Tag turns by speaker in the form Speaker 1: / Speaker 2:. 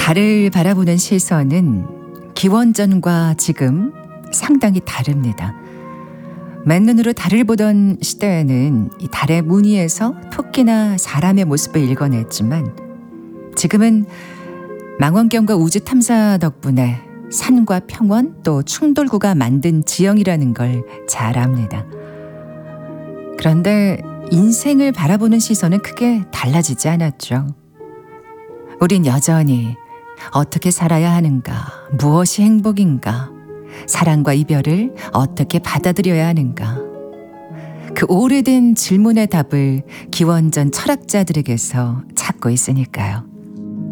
Speaker 1: 달을 바라보는 시선은 기원전과 지금 상당히 다릅니다. 맨눈으로 달을 보던 시대에는 이 달의 무늬에서 토끼나 사람의 모습을 읽어냈지만 지금은 망원경과 우주 탐사 덕분에 산과 평원 또 충돌구가 만든 지형이라는 걸 잘 압니다. 그런데 인생을 바라보는 시선은 크게 달라지지 않았죠. 우린 여전히 어떻게 살아야 하는가, 무엇이 행복인가, 사랑과 이별을 어떻게 받아들여야 하는가. 그 오래된 질문의 답을 기원전 철학자들에게서 찾고 있으니까요.